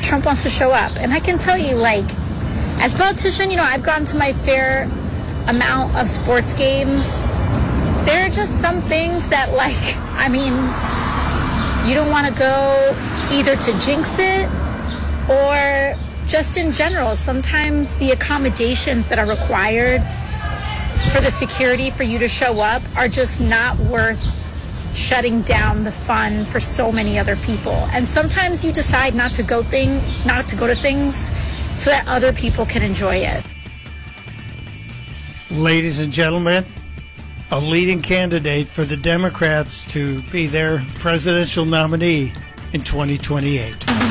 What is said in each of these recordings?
Trump wants to show up. And I can tell you, like, as a politician, I've gone to my fair amount of sports games. There are just some things that, you don't want to go either to jinx it or just in general. Sometimes the accommodations that are required for the security for you to show up are just not worth shutting down the fun for so many other people. And sometimes you decide not to go to things so that other people can enjoy it. Ladies and gentlemen, a leading candidate for the Democrats to be their presidential nominee in 2028.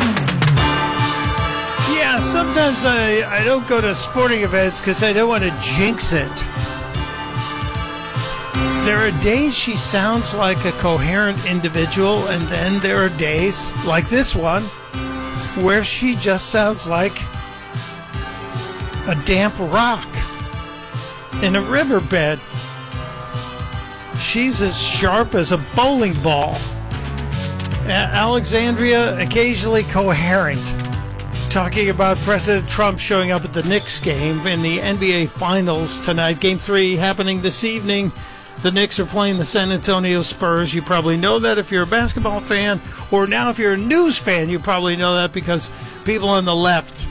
Yeah, sometimes I don't go to sporting events because I don't want to jinx it. There are days she sounds like a coherent individual, and then there are days, like this one, where she just sounds like a damp rock in a riverbed. She's as sharp as a bowling ball. Alexandria, occasionally coherent, talking about President Trump showing up at the Knicks game in the NBA Finals tonight. Game 3 happening this evening. The Knicks are playing the San Antonio Spurs. You probably know that if you're a basketball fan, or now if you're a news fan, you probably know that because people on the left,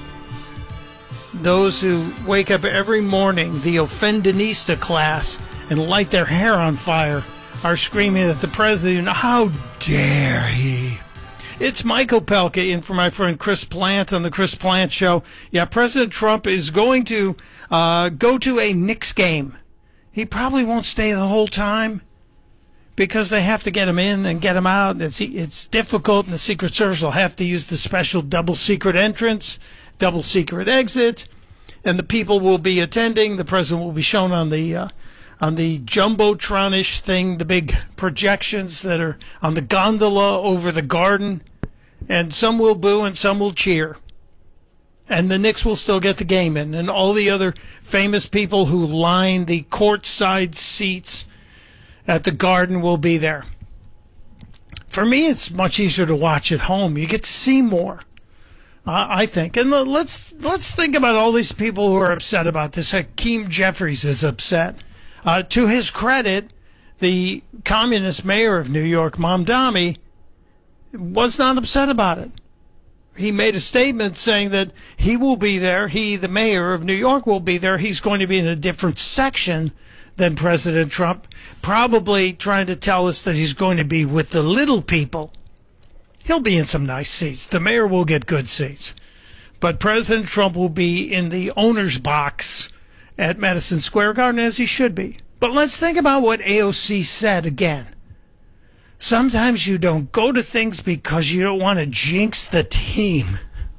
those who wake up every morning, the Offendinista class, and light their hair on fire, are screaming at the president, how dare he? It's Mike Opelka in for my friend Chris Plant on the Chris Plant Show. Yeah, President Trump is going to go to a Knicks game. He probably won't stay the whole time because they have to get him in and get him out. It's difficult, and the Secret Service will have to use the special double secret entrance, double secret exit, and the people will be attending. The president will be shown on the Jumbotron-ish thing, the big projections that are on the gondola over the garden, and some will boo and some will cheer. And the Knicks will still get the game in, and all the other famous people who line the courtside seats at the Garden will be there. For me, it's much easier to watch at home. You get to see more, I think. And let's think about all these people who are upset about this. Hakeem Jeffries is upset. To his credit, the communist mayor of New York, Mamdani, was not upset about it. He made a statement saying that he will be there. He, the mayor of New York, will be there. He's going to be in a different section than President Trump, probably trying to tell us that he's going to be with the little people. He'll be in some nice seats. The mayor will get good seats. But President Trump will be in the owner's box at Madison Square Garden, as he should be. But let's think about what AOC said again. Sometimes you don't go to things because you don't want to jinx the team.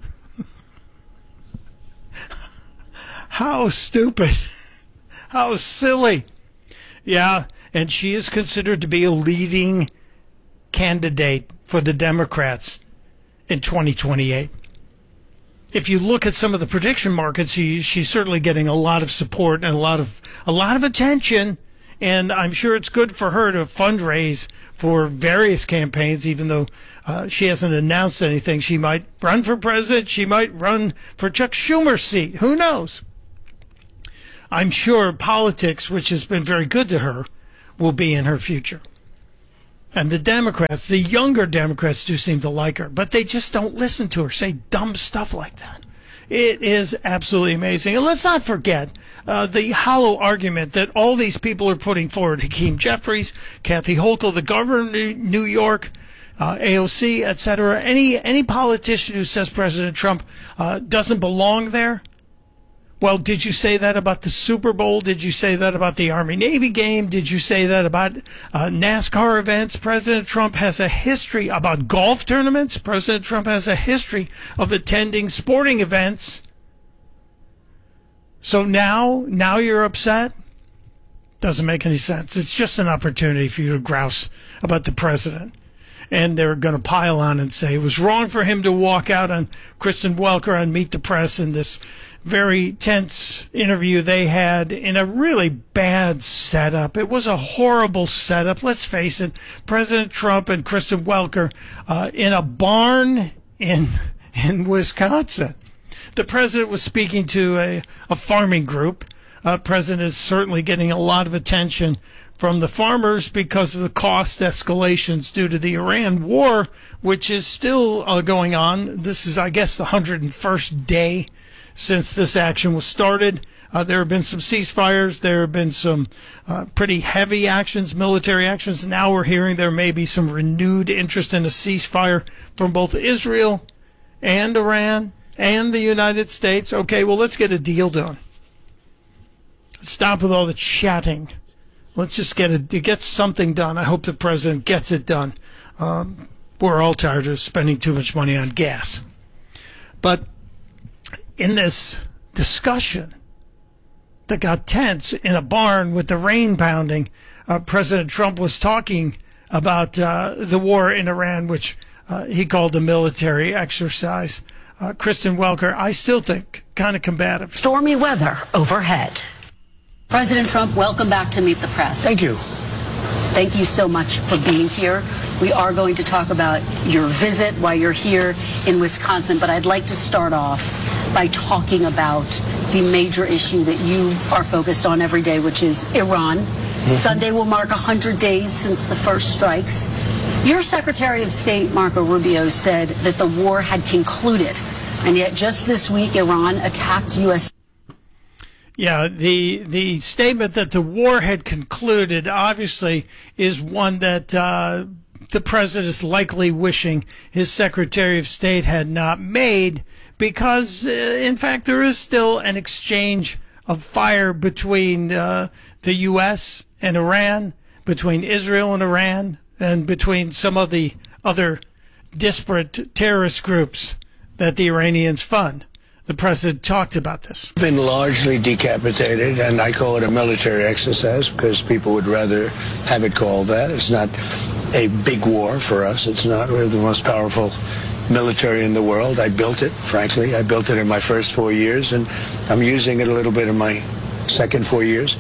How stupid. How silly. Yeah, and she is considered to be a leading candidate for the Democrats in 2028. If you look at some of the prediction markets, she's certainly getting a lot of support and a lot of attention, and I'm sure it's good for her to fundraise for various campaigns, even though she hasn't announced anything. She might run for president. She might run for Chuck Schumer's seat. Who knows? I'm sure politics, which has been very good to her, will be in her future. And the Democrats, the younger Democrats, do seem to like her, but they just don't listen to her say dumb stuff like that. It is absolutely amazing. And let's not forget the hollow argument that all these people are putting forward. Hakeem Jeffries, Kathy Hochul, the governor of New York, AOC, etc. Any politician who says President Trump doesn't belong there. Well, did you say that about the Super Bowl? Did you say that about the Army-Navy game? Did you say that about NASCAR events? President Trump has a history about golf tournaments. President Trump has a history of attending sporting events. So now you're upset? Doesn't make any sense. It's just an opportunity for you to grouse about the president. And they're going to pile on and say it was wrong for him to walk out on Kristen Welker on Meet the Press in this very tense interview they had in a really bad setup. It was a horrible setup. Let's face it. President Trump and Kristen Welker in a barn in in Wisconsin. The president was speaking to a farming group. President is certainly getting a lot of attention from the farmers because of the cost escalations due to the Iran war, which is still going on. This is, I guess, the 101st day since this action was started. There have been some ceasefires. There have been some pretty heavy actions, military actions. Now we're hearing there may be some renewed interest in a ceasefire from both Israel and Iran and the United States. Okay, well, let's get a deal done. Stop with all the chatting. Let's just get something done. I hope the president gets it done. We're all tired of spending too much money on gas. But in this discussion that got tense in a barn with the rain pounding, President Trump was talking about the war in Iran, which he called a military exercise. Kristen Welker, I still think kind of combative. Stormy weather overhead. President Trump, welcome back to Meet the Press. Thank you. Thank you so much for being here. We are going to talk about your visit, why you're here in Wisconsin, but I'd like to start off by talking about the major issue that you are focused on every day, which is Iran. Sunday will mark 100 days since the first strikes. Your Secretary of State, Marco Rubio, said that the war had concluded, and yet just this week, Iran attacked U.S. Yeah, the statement that the war had concluded obviously is one that the president is likely wishing his Secretary of State had not made because, in fact, there is still an exchange of fire between the U.S. and Iran, between Israel and Iran, and between some of the other disparate terrorist groups that the Iranians fund. The president talked about this. Been largely decapitated, and I call it a military exercise because people would rather have it called that. It's not a big war for us. It's not. We have the most powerful military in the world. I built it, frankly. I built it in my first 4 years, and I'm using it a little bit in my second 4 years.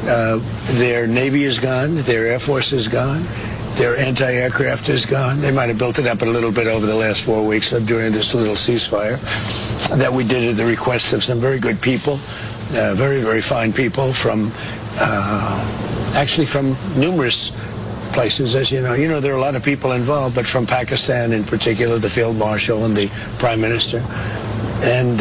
Their Navy is gone. Their Air Force is gone. Their anti-aircraft is gone. They might have built it up a little bit over the last 4 weeks during this little ceasefire that we did at the request of some very good people, very, very fine people from, actually from numerous places. As you know, there are a lot of people involved, but from Pakistan in particular, the Field Marshal and the Prime Minister. And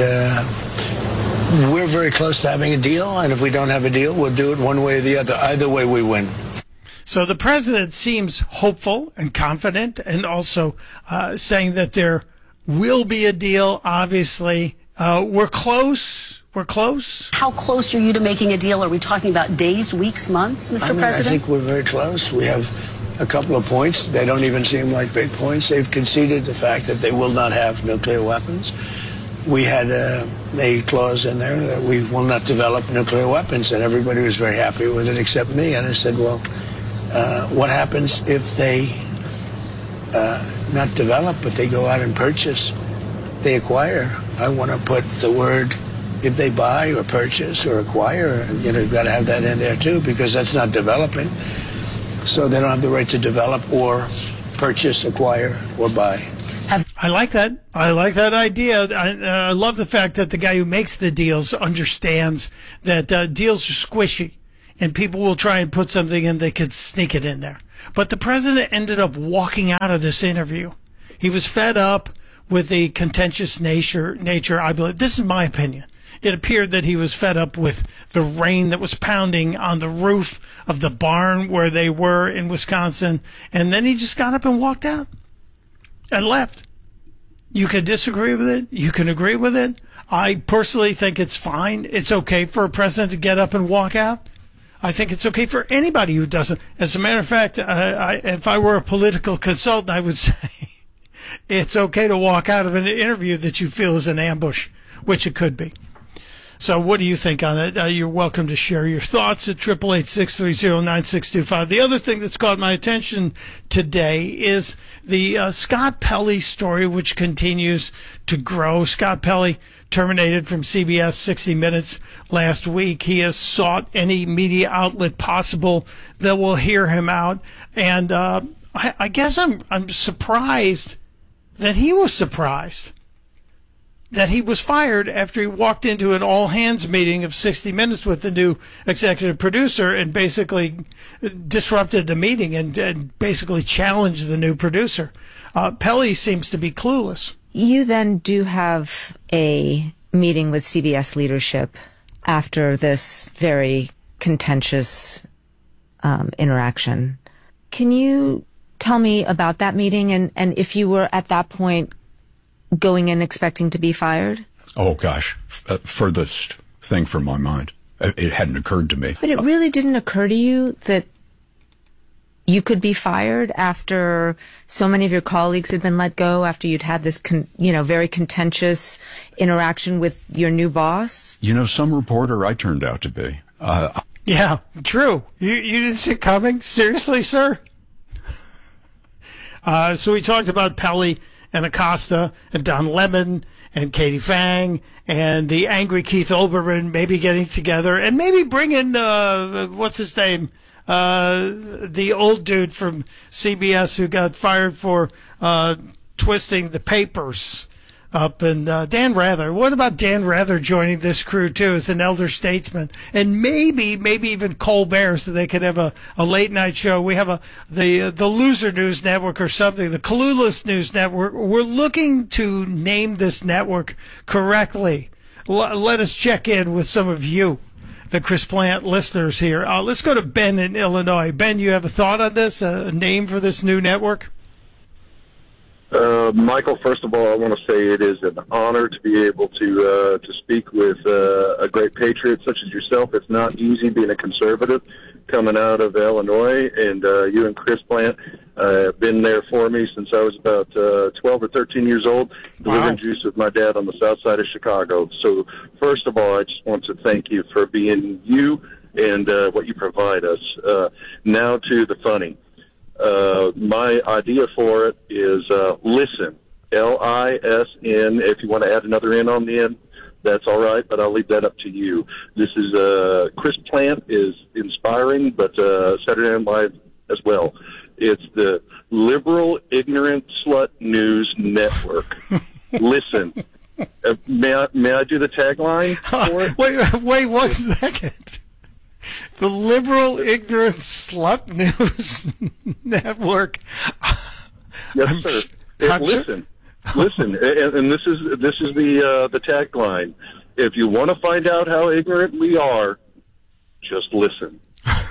we're very close to having a deal, and if we don't have a deal, we'll do it one way or the other. Either way, we win. So the president seems hopeful and confident and also saying that there will be a deal, obviously. We're close. We're close. How close are you to making a deal? Are we talking about days, weeks, months, Mr. President? I think we're very close. We have a couple of points. They don't even seem like big points. They've conceded the fact that they will not have nuclear weapons. We had a clause in there that we will not develop nuclear weapons, and everybody was very happy with it except me. And I said, well, what happens if they not develop, but they go out and purchase, they acquire? I want to put the word, if they buy or purchase or acquire, you've got to have that in there too, because that's not developing. So they don't have the right to develop or purchase, acquire, or buy. I like that. I like that idea. I love the fact that the guy who makes the deals understands that deals are squishy and people will try and put something in, they could sneak it in there. But the president ended up walking out of this interview. He was fed up with the contentious nature, I believe. This is my opinion. It appeared that he was fed up with the rain that was pounding on the roof of the barn where they were in Wisconsin. And then he just got up and walked out and left. You can disagree with it. You can agree with it. I personally think it's fine. It's okay for a president to get up and walk out. I think it's okay for anybody who doesn't. As a matter of fact, if I were a political consultant, I would say it's okay to walk out of an interview that you feel is an ambush, which it could be. So what do you think on it? You're welcome to share your thoughts at 888-630-9625. The other thing that's caught my attention today is the Scott Pelley story, which continues to grow. Scott Pelley terminated from CBS 60 Minutes last week. He has sought any media outlet possible that will hear him out. And I guess I'm surprised that he was surprised. that he was fired after he walked into an all-hands meeting of 60 Minutes with the new executive producer and basically disrupted the meeting and basically challenged the new producer. Pelley seems to be clueless. You then do have a meeting with CBS leadership after this very contentious interaction. Can you tell me about that meeting and if you were at that point going in expecting to be fired? Oh, gosh. Furthest thing from my mind. It hadn't occurred to me. But it really didn't occur to you that you could be fired after so many of your colleagues had been let go, after you'd had this, very contentious interaction with your new boss? Some reporter I turned out to be. Yeah, true. You didn't see it coming? Seriously, sir? So we talked about Pelley and Acosta and Don Lemon and Katie Fang and the angry Keith Olbermann maybe getting together and maybe bringing, what's his name? The old dude from CBS who got fired for twisting the papers up. And Dan Rather. What about Dan Rather joining this crew, too, as an elder statesman? And maybe even Colbert, so they could have a late-night show. We have the Loser News Network or something, the Clueless News Network. We're looking to name this network correctly. Let us check in with some of you, the Chris Plante listeners here. Let's go to Ben in Illinois. Ben, you have a thought on this, a name for this new network? Michael, first of all, I want to say it is an honor to be able to speak with a great patriot such as yourself. It's not easy being a conservative coming out of Illinois, and you and Chris Plante have been there for me since I was about 12 or 13 years old, delivering juice with my dad on the south side of Chicago. So, first of all, I just want to thank you for being you and what you provide us. Now to the funny. My idea for it is listen, L-I-S-N. If you want to add another N on the end, that's all right, but I'll leave that up to you. This is Chris Plante is inspiring, but Saturday Night Live as well. It's the Liberal Ignorant Slut News Network. Listen, may I do the tagline for it? Wait 1 second. The Liberal Ignorant Slut News Network. Yes, sir. Listen, and this is the tagline. If you want to find out how ignorant we are, just listen.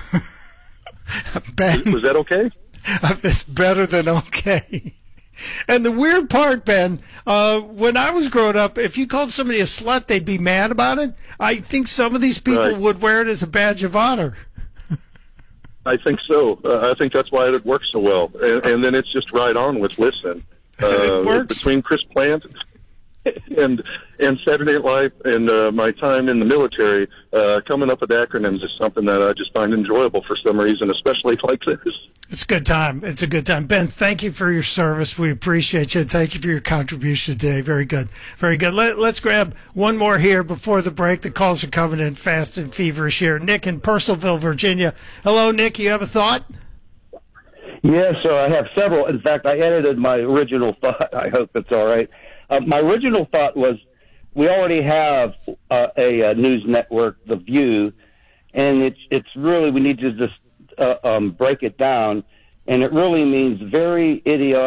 Ben, was that okay? It's better than okay. And the weird part, Ben, when I was growing up, if you called somebody a slut, they'd be mad about it. I think some of these people would wear it as a badge of honor. I think so. I think that's why it works so well. And then it's just right on with listen. It works. Between Chris Plante and Saturday Night Live and my time in the military, coming up with acronyms is something that I just find enjoyable for some reason, especially like this. It's a good time. It's a good time. Ben, thank you for your service. We appreciate you. Thank you for your contribution today. Very good. Very good. Let's grab one more here before the break. The calls are coming in fast and feverish here. Nick in Purcellville, Virginia. Hello, Nick. You have a thought? Yes, I have several. In fact, I edited my original thought. I hope it's all right. My original thought was we already have a news network, The View, and it's really we need to just break it down, and it really means very idiotic.